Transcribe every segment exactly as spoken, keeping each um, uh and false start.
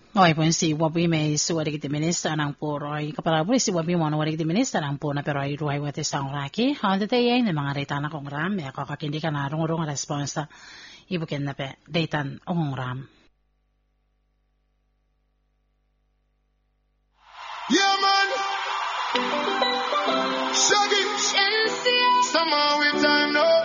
Oy, pun si wabi me si wadi kita minista nang puro ay kapala po si wabi mo na wadi kita minista nang po na pero ay ruhay wati sa raki. Handa tayo ay na mga rita na kong ram. May ako kakindi ka na rung-rung response ta ibukin na pe daytan ong ram. Yeah, man. Shaggy. Somehow with time now.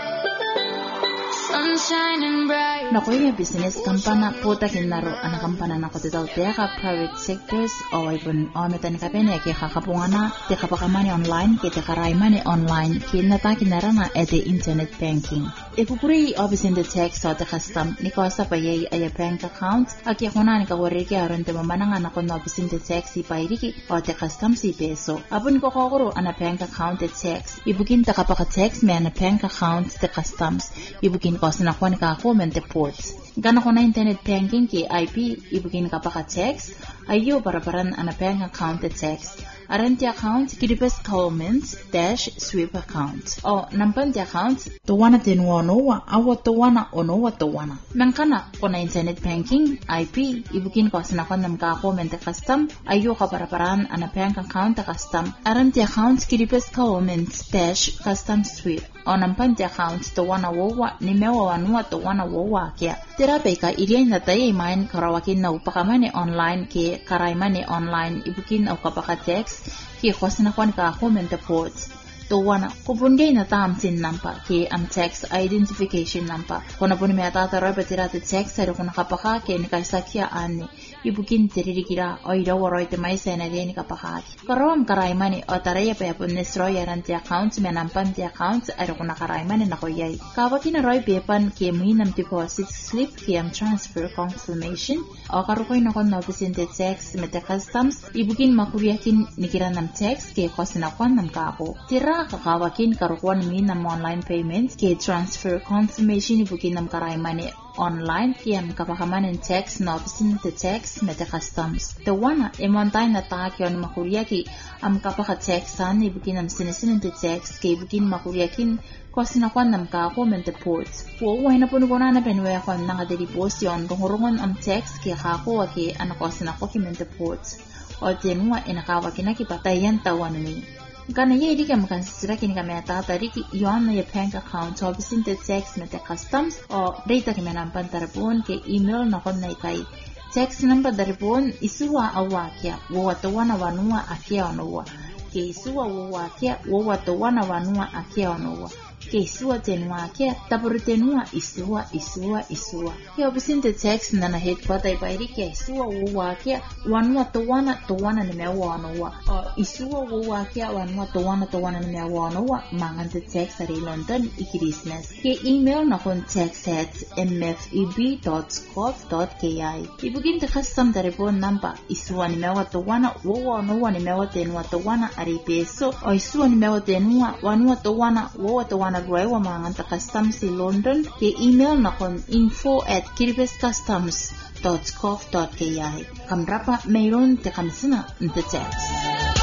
Sunshine and bright. Nakoy nga business kampana puta kinaro ana kampana na kotitaw teka private sectors o ay pun ometan kapene ke kakapungana te kapakamani online ke te karaimani online kinata kinara na ete internet banking. Ikukuri obis in the text o te custom ni kosa pa yay ay bank account aki kuna ni kawariki aron te mamananga na kono obis in the text si pairiki o te custom si peso. Apun ko kokoro ana bank account te text ibukin te kapaka text me ana bank account te customs ibukin kosa na kwan ka ako mente ports. Gana ko na internet banking ki I P ibukin ka pa ka text ayo para-paran ana bank account te text. Aran ti account kiripes comments dash sweep account. O nampan ti account tuwana tinuanowa awa tuwana onowa tuwana. Mangkana ko na internet banking I P ibukin ko sinakon nam ka comment te custom ayo ka para-paran ana bank account te custom. Aran ti account kiripes comments dash custom sweep. O nampan ti account tuwana wowa ni mewa wanua tuwana wowa kya. Tirape ka ilian na tayo imain karawakin na upakamani online ke karaimani online ibukin au kapaka text ki kwasina kwan ka comment ports. Tuwana kupungay na tam sin nampa ki am text identification nampa. Kuna po ni may atataroy patira te text ay kuna kapaka ke ni kaisakya ani ibukin tiririkira o idaworoy te may senari ni kapakaki. Karawam karaimani o taraya pa yapon nesroy aran ti accounts may nampan ti accounts ay kuna karaimani na koyay. Kawakin na roy pepan ki minam deposit slip ki am transfer confirmation o karukoy na kon nobisin te text may te customs ibukin makuryakin nikira nam text ki kosinakwan nam kako. Tira kakawakin karukuan minam online payments ki transfer confirmation ibukin nam karaimani online kiam kapakaman in text na opisin te text met te customs. The one imontay na taki on makuryaki am kapaka text san ibukin am sinisin te text ki ibukin makuryakin ko sinakwan nam kako men te ports. Po way na puno ko na na penwe ako nang adelibosyon kung hurungon am text ki kako aki anako sinako ki men te ports. O tenwa inakawaki na kipatayan tawan ni. Gana ye di kam kan sira kini kam ta ta di yon na ye bank account so bisin te text met te customs o data ki menam pan tarpon ke email na kon nai kai text number darpon isuwa awakia wo to wana wanua akia onowa ke isuwa wo wakia wo to wana wanua akia onowa ke isuwa tenwa akia tapur tenwa isuwa isuwa isuwa ke bisin te text na na head pata ipai di ke isuwa wo wakia wanua to wana to wana ni mewa onowa o isuwa wo wakia wanua to wana to wana ni mewa onowa mangan te text ari London ikirisnes ke email na kon text at m f e b dot scot dot k i ibugin te custom daripon namba isuwa ni mewa to wana wo onowa ni mewa tenwa to wana ari peso o isuwa ni mewa tenwa wanua to wana wo to wana Nagwawa mga ta customs si London ke email na kon info at kiribes customs dot co dot k i. Kamrapa mayroon te kamsina nte text.